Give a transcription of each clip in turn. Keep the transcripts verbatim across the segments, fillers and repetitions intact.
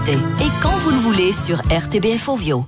l'écouter. Et quand vous le voulez sur R T B F Ovio.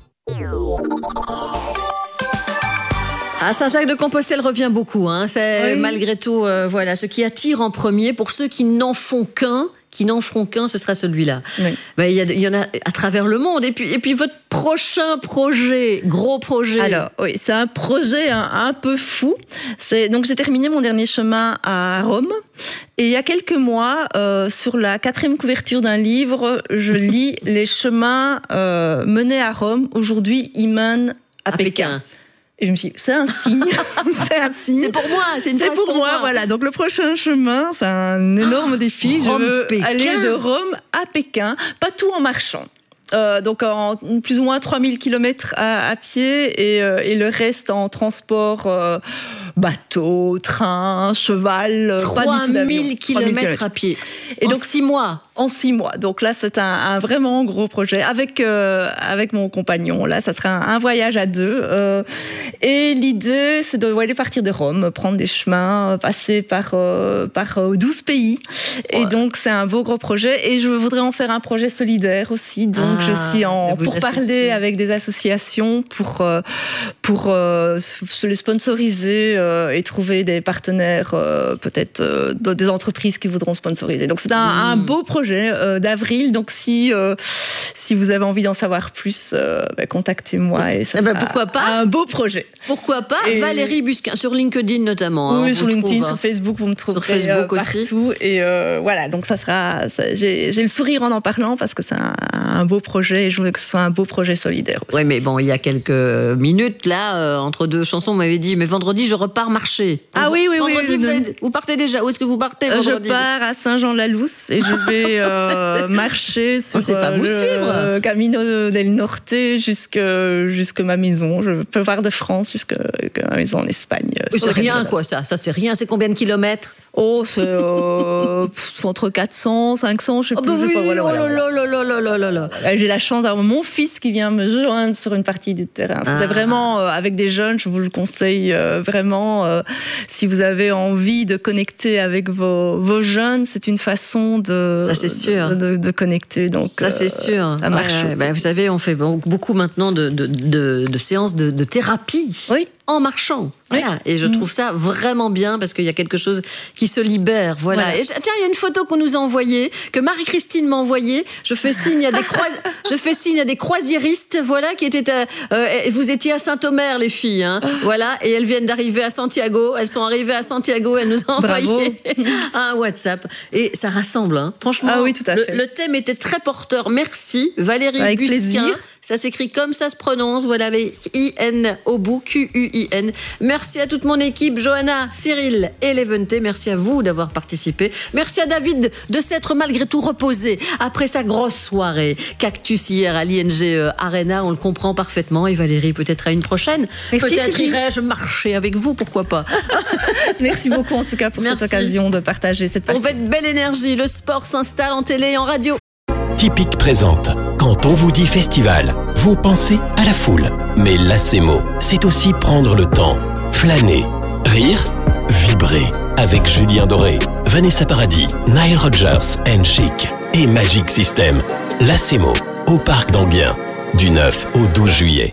Ah, Saint-Jacques-de-Compostelle revient beaucoup, hein. C'est oui. malgré tout, euh, voilà, ce qui attire en premier. Pour ceux qui n'en font qu'un, qui n'en feront qu'un, ce sera celui-là. Oui. Ben, il y a, il y en a à travers le monde. Et puis, et puis votre prochain projet, gros projet. Alors, oui, c'est un projet un, un peu fou. C'est, donc, j'ai terminé mon dernier chemin à Rome. Et il y a quelques mois, euh, sur la quatrième couverture d'un livre, je lis les chemins euh, menés à Rome. Aujourd'hui, ils mènent à, à Pékin. Pékin. Et je me suis dit, c'est un signe, c'est un signe. C'est pour moi, c'est une C'est pour, pour moi, moi, voilà. Donc le prochain chemin, c'est un énorme oh, défi. Rome, je veux Pékin. aller de Rome à Pékin, pas tout en marchant. Euh, donc en plus ou moins trois mille kilomètres à, à pied et, euh, et le reste en transport euh, bateau, train, cheval. trois mille kilomètres à pied. Et en donc six mois. En six mois. Donc là, c'est un, un vraiment gros projet avec euh, avec mon compagnon. Là, ça sera un, un voyage à deux. Euh, et l'idée, c'est de aller partir de Rome, prendre des chemins, passer par euh, par douze pays. Ouais. Et donc c'est un beau gros projet. Et je voudrais en faire un projet solidaire aussi. Donc ah, je suis en pour parler avec des associations pour euh, pour euh, les sponsoriser euh, et trouver des partenaires, euh, peut-être euh, des entreprises qui voudront sponsoriser. Donc c'est un, mmh. un beau projet. D'avril, donc si euh, si vous avez envie d'en savoir plus, euh, bah, contactez-moi et ça eh ben, pourquoi pas un beau projet. Pourquoi pas et Valérie Busquin sur LinkedIn notamment. Oui, hein, sur LinkedIn, trouve, sur Facebook, vous me trouverez sur Facebook euh, partout. Aussi. Et euh, voilà, donc ça sera. Ça, j'ai, j'ai le sourire en en parlant parce que c'est un, un beau projet et je veux que ce soit un beau projet solidaire. Oui, mais bon, il y a quelques minutes là euh, entre deux chansons, vous m'avez dit, mais vendredi je repars marcher. Ah vous, oui, oui, vendredi, oui. Vous, oui allez, vous partez déjà. Où est-ce que vous partez vendredi? Je pars à Saint-Jean-la-Lousse et je vais euh, marcher sur On pas vous le suivre. Camino del Norte jusque jusque ma maison. Je peux voir de France jusque ma maison en Espagne. Oui, c'est rien quoi ça. Ça c'est rien. C'est combien de kilomètres? Oh, c'est euh, entre quatre cents, cinq cents, je sais oh, plus. Bah oui, pas, voilà, oh voilà, là là là là là là là. J'ai la chance d'avoir mon fils qui vient me joindre sur une partie du terrain. Ah. C'est vraiment, euh, avec des jeunes, je vous le conseille euh, vraiment. Euh, si vous avez envie de connecter avec vos, vos jeunes, c'est une façon de, ça, c'est sûr. de, de, de connecter. Donc, ça, c'est sûr. Euh, ça marche. Ouais, bah, vous savez, on fait beaucoup maintenant de, de, de, de séances de, de thérapie. Oui. En marchant, voilà. Oui. Et je trouve ça vraiment bien parce qu'il y a quelque chose qui se libère, voilà. voilà. Et je, tiens, il y a une photo qu'on nous a envoyée, que Marie-Christine m'a envoyée. Je fais signe à des crois... je fais signe à des croisiéristes, voilà, qui étaient. À... Euh, vous étiez à Saint-Omer, les filles, hein, voilà. Et elles viennent d'arriver à Santiago. Elles sont arrivées à Santiago. Elles nous ont envoyé un WhatsApp. Et ça rassemble, hein. Franchement. Ah oui, tout à fait. Le, le thème était très porteur. Merci, Valérie Avec Busquin. Plaisir. Ça s'écrit comme ça se prononce, voilà, avec I N au bout, Q U I N. Merci à toute mon équipe, Johanna, Cyril et Levente. Merci à vous d'avoir participé. Merci à David de s'être malgré tout reposé après sa grosse soirée. Cactus hier à l'I N G Arena, on le comprend parfaitement. Et Valérie, peut-être à une prochaine. Merci, peut-être Cyril. irai-je marcher avec vous, pourquoi pas. Merci beaucoup en tout cas pour Merci. cette occasion de partager cette passion. On va être belle énergie, le sport s'installe en télé et en radio. Typique présente. Quand on vous dit festival, vous pensez à la foule. Mais l'Acemo, c'est aussi prendre le temps, flâner, rire, vibrer. Avec Julien Doré, Vanessa Paradis, Nile Rodgers and Chic et Magic System. L'Acemo, au Parc d'Enghien, du neuf au douze juillet.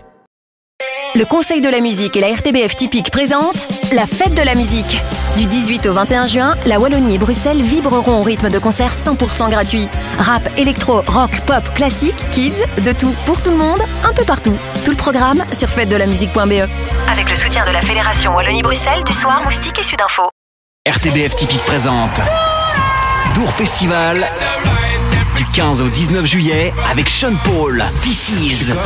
Le Conseil de la musique et la R T B F Typique présentent la fête de la musique. Du dix-huit au vingt et un juin, la Wallonie et Bruxelles vibreront au rythme de concerts cent pour cent gratuits. Rap, électro, rock, pop, classique, kids, de tout pour tout le monde, un peu partout. Tout le programme sur fête de la musique point b e. Avec le soutien de la Fédération Wallonie-Bruxelles, du Soir, Moustique et Sudinfo. R T B F Typique présente Dour Festival du quinze au dix-neuf juillet avec Sean Paul, This Is.